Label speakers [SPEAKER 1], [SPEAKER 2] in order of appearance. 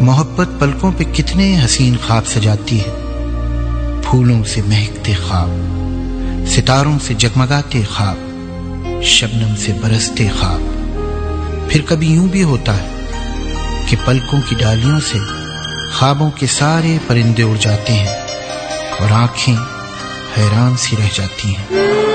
[SPEAKER 1] मोहब्बत पलकों पे कितने हसीन ख्वाब सजाती है, फूलों से महकते ख्वाब, सितारों से जगमगाते ख्वाब, शबनम से बरसते ख्वाब। फिर कभी यूं भी होता है कि पलकों की डालियों से ख्वाबों के सारे परिंदे उड़ जाते हैं और आंखें हैरान सी रह जाती हैं।